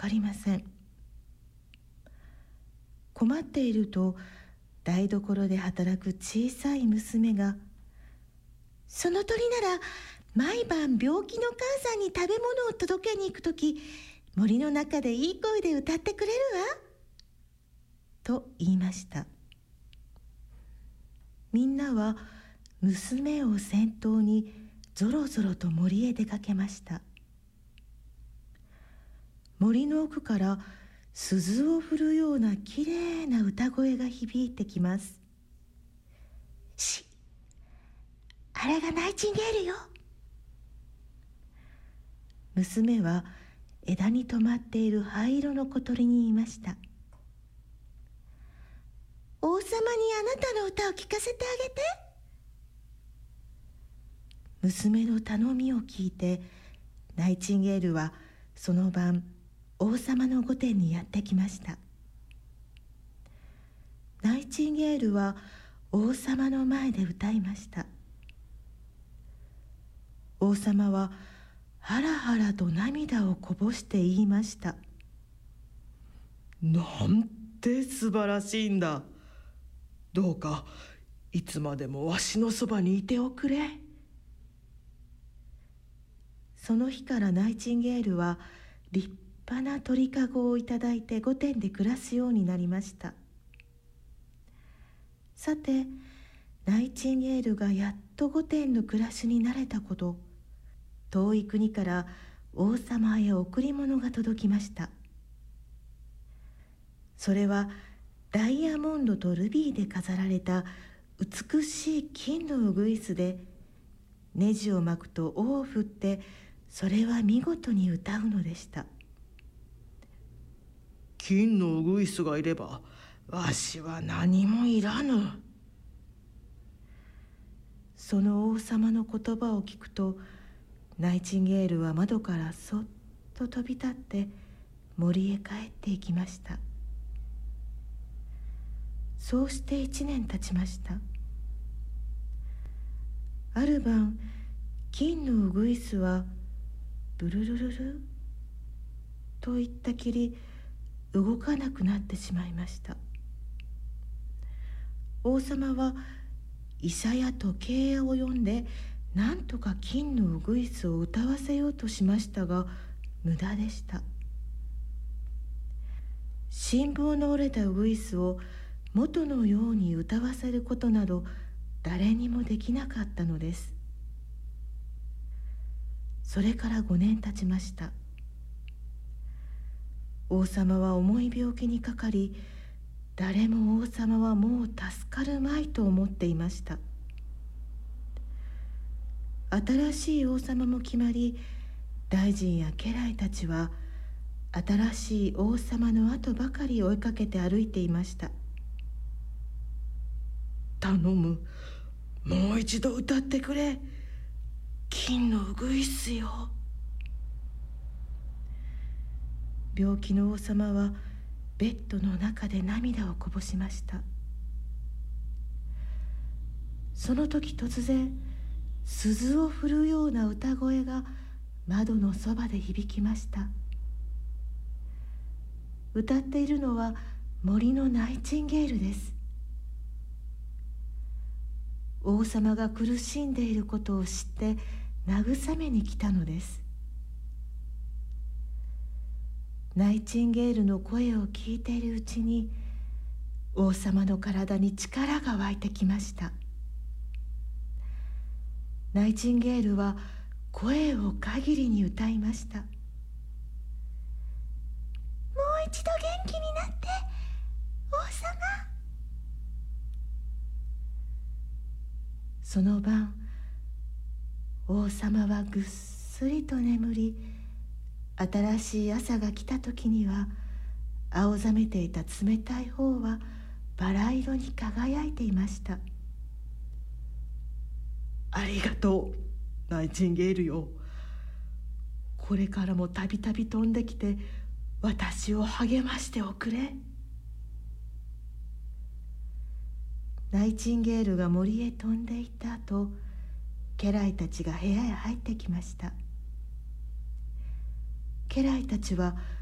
かりません。困っていると台所で働く小さい娘が、その鳥なら毎晩病気の母さんに食べ物を届けに行くとき、森の中でいい声で歌ってくれるわと言いました。みんなは娘を先頭にぞろぞろと森へ出かけました。森の奥から鈴を振るようなきれいな歌声が響いてきます。あれがナイチンゲールよ。娘は枝に止まっている灰色の小鳥に言いました。王様にあなたの歌を聞かせてあげて。娘の頼みを聞いて、ナイチンゲールはその晩王様の御殿にやってきました。ナイチンゲールは王様の前で歌いました。王様はハラハラと涙をこぼして言いました。 なんて素晴らしいんだ。どうかいつまでもわしのそばにいておくれ。 その日からナイチンゲールは立派な鳥かごをいただいて御殿で暮らすようになりました。さて、ナイチンゲールがやっと御殿の暮らしに慣れたこと、遠い国から王様へ贈り物が届きました。それはダイヤモンドとルビーで飾られた美しい金のウグイスで、ネジを巻くと尾を振ってそれは見事に歌うのでした。 金のウグイスがいればわしは何もいらぬ。 その王様の言葉を聞くと、ナイチンゲールは窓からそっと飛び立って森へ帰っていきました。そうして1年経ちました。ある晩、金のウグイスはブルルルルと言ったきり動かなくなってしまいました。王様は医者や時計屋を呼んでなんとか金のウグイスを歌わせようとしましたが、無駄でした。新聞の折れたウグイスを元のように歌わせることなど誰にもできなかったのです。それから5年経ちました。王様は重い病気にかかり、誰も王様はもう助かるまいと思っていました。新しい王様も決まり、大臣や家来たちは新しい王様の後ばかり追いかけて歩いていました。 頼む、もう一度歌ってくれ。金のウグイスよ。 病気の王様はベッドの中で涙をこぼしました。その時突然、鈴を振るような歌声が窓のそばで響きました。歌っているのは森のナイチンゲールです。王様が苦しんでいることを知って慰めに来たのです。ナイチンゲールの声を聞いているうちに、王様の体に力が湧いてきました。ナイチンゲールは声を限りに歌いました。もう一度元気になって、王様。その晩、王様はぐっすりと眠り、新しい朝が来た時には青ざめていた冷たい方はバラ色に輝いていました。 ありがとう、ナイチンゲールよ。これからもたびたび飛んできて私を励ましておくれ。 ナイチンゲールが森へ飛んでいった後、家来たちが部屋へ入ってきました。家来たちは